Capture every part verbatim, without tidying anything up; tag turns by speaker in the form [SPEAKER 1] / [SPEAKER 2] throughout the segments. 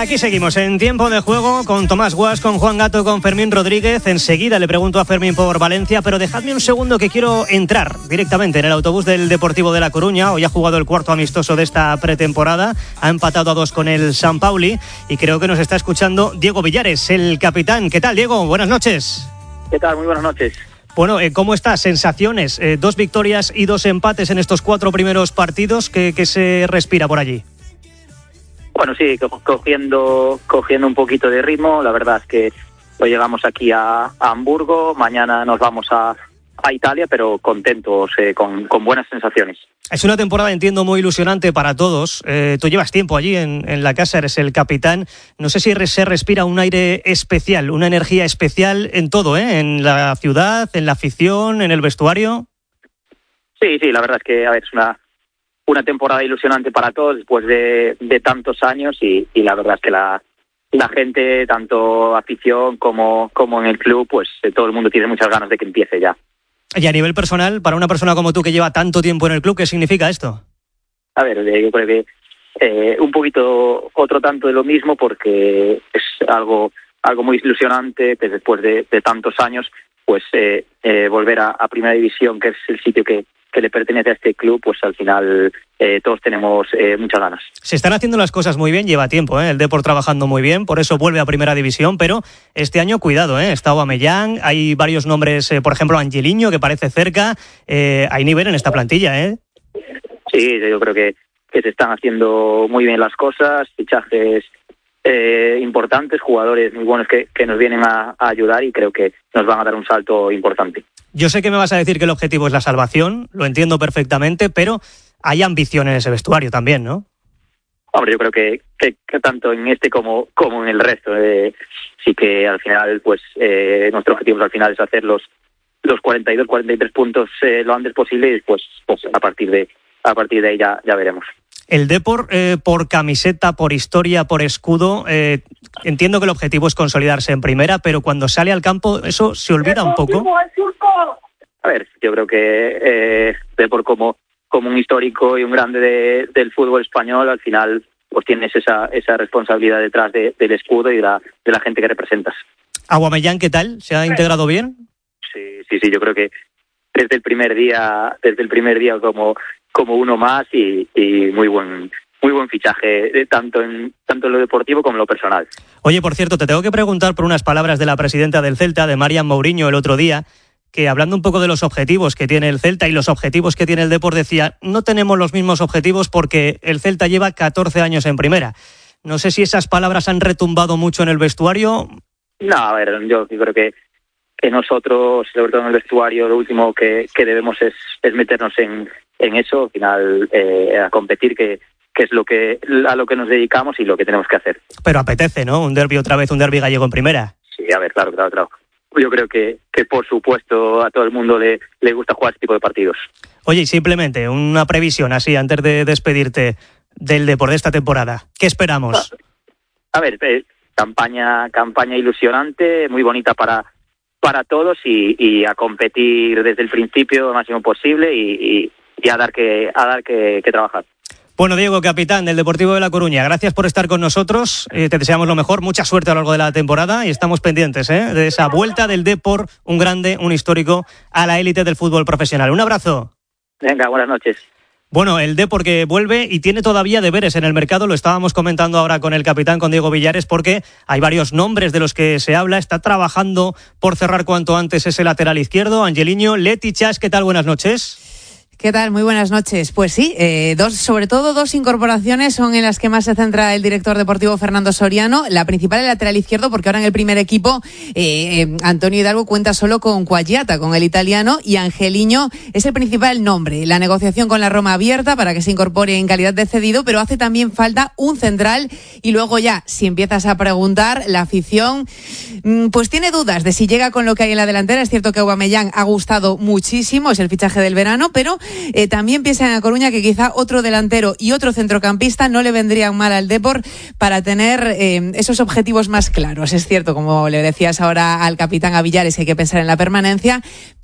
[SPEAKER 1] Aquí seguimos en Tiempo de Juego con Tomás Guas, con Juan Gato, con Fermín Rodríguez. Enseguida le pregunto a Fermín por Valencia, pero dejadme un segundo que quiero entrar directamente en el autobús del Deportivo de La Coruña. Hoy ha jugado el cuarto amistoso de esta pretemporada, ha empatado a dos con el San Pauli y creo que nos está escuchando Diego Villares, el capitán. ¿Qué tal, Diego? Buenas noches.
[SPEAKER 2] ¿Qué tal? Muy buenas noches.
[SPEAKER 1] Bueno, eh, ¿cómo estás? Sensaciones, eh, dos victorias y dos empates en estos cuatro primeros partidos. ¿Qué, qué se respira por allí?
[SPEAKER 2] Bueno, sí, cogiendo cogiendo un poquito de ritmo. La verdad es que hoy llegamos aquí a, a Hamburgo, mañana nos vamos a, a Italia, pero contentos, eh, con, con buenas sensaciones.
[SPEAKER 1] Es una temporada, entiendo, muy ilusionante para todos. Eh, tú llevas tiempo allí en, en la casa, eres el capitán. No sé si se respira un aire especial, una energía especial en todo, ¿eh? En la ciudad, en la afición, en el vestuario.
[SPEAKER 2] Sí, sí, la verdad es que a ver, es una... una temporada ilusionante para todos después de, de tantos años y, y la verdad es que la, la gente, tanto afición como, como en el club, pues eh, todo el mundo tiene muchas ganas de que empiece ya.
[SPEAKER 1] Y a nivel personal, para una persona como tú que lleva tanto tiempo en el club, ¿qué significa esto?
[SPEAKER 2] A ver, eh, yo creo que eh, un poquito otro tanto de lo mismo porque es algo algo muy ilusionante que después de, de tantos años pues eh, eh, volver a, a Primera División, que es el sitio que que le pertenece a este club, pues al final eh, todos tenemos eh, muchas ganas.
[SPEAKER 1] Se están haciendo las cosas muy bien, lleva tiempo, ¿eh? El Depor trabajando muy bien, por eso vuelve a Primera División, pero este año cuidado, ¿eh? Está Aubameyang, hay varios nombres, eh, por ejemplo Angelino, que parece cerca, eh, hay nivel en esta plantilla, ¿eh?
[SPEAKER 2] Sí, yo creo que, que se están haciendo muy bien las cosas, fichajes eh, importantes, jugadores muy buenos que, que nos vienen a, a ayudar y creo que nos van a dar un salto importante.
[SPEAKER 1] Yo sé que me vas a decir que el objetivo es la salvación, lo entiendo perfectamente, pero hay ambición en ese vestuario también, ¿no?
[SPEAKER 2] Hombre, yo creo que, que, que tanto en este como, como en el resto, eh, sí que al final, pues eh, nuestro objetivo al final es hacer los, los cuarenta y dos, cuarenta y tres puntos eh, lo antes posible y después pues, a partir de a partir de ahí ya, ya veremos.
[SPEAKER 1] El Depor, eh, por camiseta, por historia, por escudo, eh, entiendo que el objetivo es consolidarse en primera, pero cuando sale al campo eso se olvida un poco.
[SPEAKER 2] A ver, yo creo que eh, Depor como, como un histórico y un grande de, del fútbol español, al final pues tienes esa, esa responsabilidad detrás de, del escudo y de la, de la gente que representas.
[SPEAKER 1] Aubameyang, ¿qué tal? ¿Se ha integrado bien?
[SPEAKER 2] Sí, sí, sí, yo creo que desde el primer día, desde el primer día como como uno más y, y muy buen muy buen fichaje, eh, tanto en tanto en lo deportivo como en lo personal.
[SPEAKER 1] Oye, por cierto, te tengo que preguntar por unas palabras de la presidenta del Celta, de Marian Mourinho, el otro día, que hablando un poco de los objetivos que tiene el Celta y los objetivos que tiene el Depor, decía, no tenemos los mismos objetivos porque el Celta lleva catorce años en primera. No sé si esas palabras han retumbado mucho en el vestuario.
[SPEAKER 2] No, a ver, yo creo que que nosotros, sobre todo en el vestuario, lo último que, que debemos es, es meternos en, en eso, al final eh, a competir, que, que es lo que a lo que nos dedicamos y lo que tenemos que hacer.
[SPEAKER 1] Pero apetece, ¿no? Un derbi otra vez, un derbi gallego en primera.
[SPEAKER 2] Sí, a ver, claro, claro, claro. Yo creo que, que por supuesto a todo el mundo le, le gusta jugar este tipo de partidos.
[SPEAKER 1] Oye, y simplemente una previsión así, antes de despedirte del Depor de esta temporada. ¿Qué esperamos?
[SPEAKER 2] A, a ver, eh, campaña, campaña ilusionante, muy bonita para para todos y, y a competir desde el principio lo máximo posible y, y, y a dar que a dar que, que trabajar.
[SPEAKER 1] Bueno, Diego, capitán del Deportivo de La Coruña, gracias por estar con nosotros, eh, te deseamos lo mejor, mucha suerte a lo largo de la temporada y estamos pendientes ¿eh? de esa vuelta del Depor, un grande, un histórico, a la élite del fútbol profesional. Un abrazo.
[SPEAKER 2] Venga, buenas noches.
[SPEAKER 1] Bueno, el Depor que vuelve y tiene todavía deberes en el mercado, lo estábamos comentando ahora con el capitán, con Diego Villares, porque hay varios nombres de los que se habla, está trabajando por cerrar cuanto antes ese lateral izquierdo, Angelino, Leti, Chas, ¿qué tal? Buenas noches.
[SPEAKER 3] ¿Qué tal? Muy buenas noches. Pues sí, eh, dos, sobre todo dos incorporaciones son en las que más se centra el director deportivo Fernando Soriano. La principal, el lateral izquierdo, porque ahora en el primer equipo eh, eh, Antonio Hidalgo cuenta solo con Quagliata, con el italiano, y Angelino es el principal nombre. La negociación con la Roma abierta para que se incorpore en calidad de cedido, pero hace también falta un central y luego ya, si empiezas a preguntar, la afición pues tiene dudas de si llega con lo que hay en la delantera. Es cierto que Aubameyang ha gustado muchísimo, es el fichaje del verano, pero Eh, también piensa en A Coruña que quizá otro delantero y otro centrocampista no le vendrían mal al Depor para tener eh, esos objetivos más claros. Es cierto, como le decías ahora al capitán, a Villares, que hay que pensar en la permanencia, pero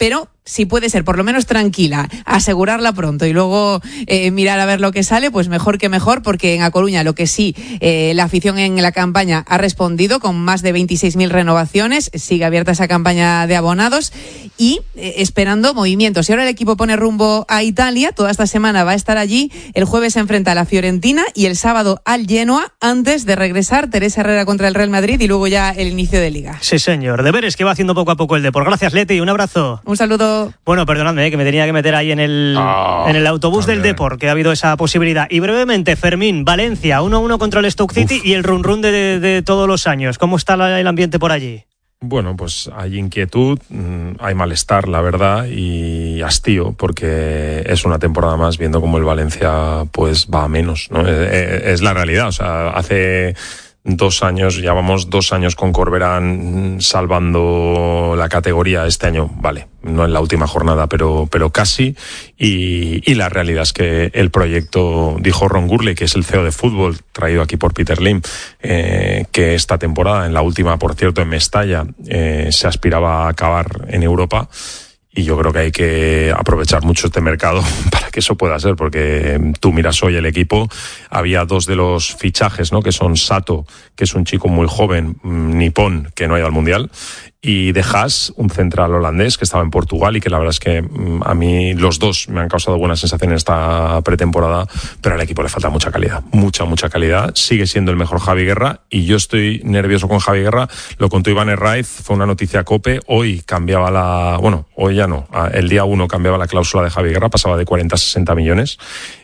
[SPEAKER 3] si puede ser por lo menos tranquila, asegurarla pronto y luego eh, mirar a ver lo que sale, pues mejor que mejor, porque en A Coruña lo que sí, eh, la afición en la campaña ha respondido con más de veintiséis mil renovaciones, sigue abierta esa campaña de abonados y eh, esperando movimientos. Y ahora el equipo pone rumbo a Italia, toda esta semana va a estar allí, el jueves se enfrenta a la Fiorentina y el sábado al Genoa, antes de regresar Teresa Herrera contra el Real Madrid y luego ya el inicio de Liga.
[SPEAKER 1] Sí, señor, deberes que va haciendo poco a poco el Depor. Gracias, Leti, un abrazo.
[SPEAKER 3] Un saludo.
[SPEAKER 1] Bueno, perdonadme, eh, que me tenía que meter ahí en el, oh, en el autobús también del Depor, que ha habido esa posibilidad. Y brevemente, Fermín, Valencia, uno a uno contra el Stoke City. Uf. Y el run run de, de, de todos los años. ¿Cómo está la, el ambiente por allí?
[SPEAKER 4] Bueno, pues hay inquietud, hay malestar, la verdad, y hastío, porque es una temporada más viendo cómo el Valencia pues va a menos, ¿no? Es, es la realidad, o sea, hace dos años, ya vamos dos años con Corberán salvando la categoría. Este año, vale, no en la última jornada, pero pero casi, y, y la realidad es que el proyecto, dijo Ron Gurley, que es el C E O de fútbol, traído aquí por Peter Lim, eh, que esta temporada, en la última, por cierto, en Mestalla, eh, se aspiraba a acabar en Europa. Y yo creo que hay que aprovechar mucho este mercado para que eso pueda ser, porque tú miras hoy el equipo, había dos de los fichajes, ¿no? Que son Sato, que es un chico muy joven, nipón, que no ha ido al Mundial, y De Haas, un central holandés que estaba en Portugal y que la verdad es que a mí los dos me han causado buena sensación en esta pretemporada, pero al equipo le falta mucha calidad, mucha, mucha calidad. Sigue siendo el mejor Javi Guerra y yo estoy nervioso con Javi Guerra. Lo contó Iván Herraiz, fue una noticia COPE. Hoy cambiaba la, bueno, hoy ya no, el día uno cambiaba la cláusula de Javi Guerra, pasaba de cuarenta a sesenta millones,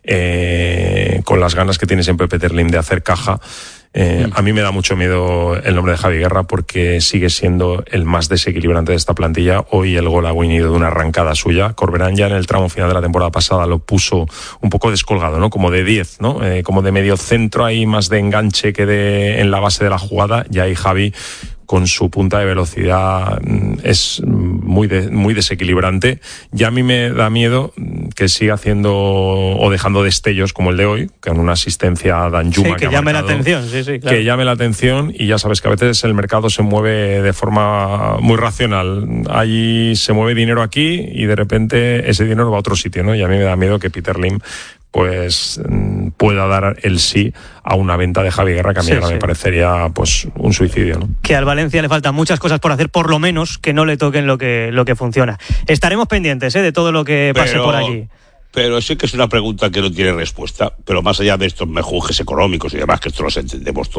[SPEAKER 4] eh, con las ganas que tiene siempre Peter Lim de hacer caja. Eh, mm. A mí me da mucho miedo el nombre de Javi Guerra porque sigue siendo el más desequilibrante de esta plantilla. Hoy el gol ha venido de una arrancada suya. Corberán ya en el tramo final de la temporada pasada lo puso un poco descolgado, ¿no? Como de diez, ¿no? Eh, como de medio centro, ahí más de enganche que de en la base de la jugada. Y ahí Javi, con su punta de velocidad, es muy de, muy desequilibrante. Y a mí me da miedo que siga haciendo o dejando destellos como el de hoy, con una asistencia a Danjuma.
[SPEAKER 1] Sí, que, que llame marcado, la atención, sí, sí, claro. Que
[SPEAKER 4] llame la atención, y ya sabes que a veces el mercado se mueve de forma muy racional. Ahí se mueve dinero aquí y de repente ese dinero va a otro sitio, ¿no? Y a mí me da miedo que Peter Lim pues pueda dar el sí a una venta de Javi Guerra, que a mí sí, ahora sí. me parecería pues un suicidio, ¿no?
[SPEAKER 1] Que al Valencia le faltan muchas cosas por hacer, por lo menos que no le toquen lo que lo que funciona. Estaremos pendientes ¿eh? de todo lo que pase pero, por allí.
[SPEAKER 5] Pero sí que es una pregunta que no tiene respuesta, pero más allá de estos mejujes económicos y demás, que esto los entendemos todos.